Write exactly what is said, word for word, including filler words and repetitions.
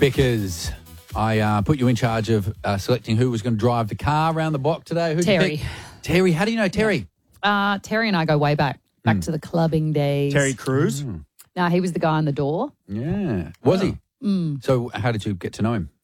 because I uh, put you in charge of uh, selecting who was going to drive the car around the block today. Who'd you Terry. pick? Terry. How do you know Terry? Uh, Terry and I go way back, back Mm. to the clubbing days. Terry Crews. Mm. No, he was the guy on the door. Yeah. Was he? Mm. So how did you get to know him?